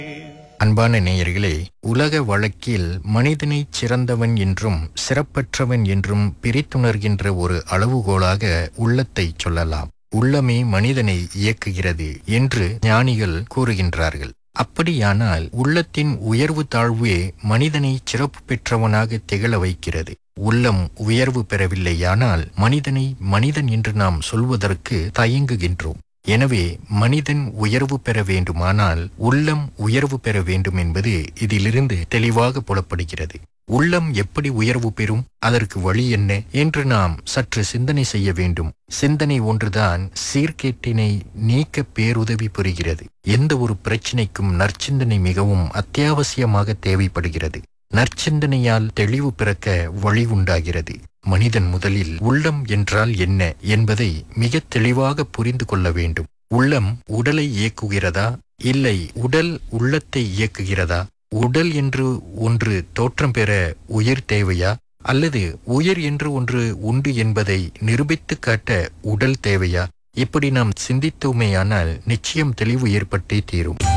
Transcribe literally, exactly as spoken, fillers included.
அன்பான நேயர்களே, உலக வழக்கில் மனிதனை சிறந்தவன் என்றும் சிறப்பற்றவன் என்றும் பிரித்துணர்கின்ற ஒரு அளவுகோலாக உள்ளத்தை சொல்லலாம். உள்ளமே மனிதனை இயக்குகிறது என்று ஞானிகள் கூறுகின்றார்கள். அப்படியானால் உள்ளத்தின் உயர்வு தாழ்வே மனிதனை சிறப்பு பெற்றவனாக திகழ வைக்கிறது. உள்ளம் உயர்வு பெறவில்லையானால் மனிதனை மனிதன் என்று நாம் சொல்வதற்கு தயங்குகின்றோம். எனவே மனிதன் உயர்வு பெற வேண்டுமானால் உள்ளம் உயர்வு பெற வேண்டும் என்பது இதிலிருந்து தெளிவாக புலப்படுகிறது. உள்ளம் எப்படி உயர்வு பெறும், அதற்கு வழி என்ன என்று நாம் சற்று சிந்தனை செய்ய வேண்டும். சிந்தனை ஒன்றுதான் சீர்கேட்டினை நீக்க பேருதவி புரிகிறது. எந்த ஒரு பிரச்சினைக்கும் நற்சிந்தனை மிகவும் அத்தியாவசியமாக தேவைப்படுகிறது. நற்சிந்தனையால் தெளிவு பிறக்க வழி உண்டாகிறது. மனிதன் முதலில் உள்ளம் என்றால் என்ன என்பதை மிக தெளிவாக புரிந்து கொள்ள வேண்டும். உள்ளம் உடலை இயக்குகிறதா, இல்லை உடல் உள்ளத்தை இயக்குகிறதா? உடல் என்று ஒன்று தோற்றம் பெற உயிர் தேவையா, அல்லது உயிர் என்று ஒன்று உண்டு என்பதை நிரூபித்து காட்ட உடல் தேவையா? இப்படி நாம் சிந்தித்தோமேயானால் நிச்சயம் தெளிவு ஏற்பட்டே தீரும்.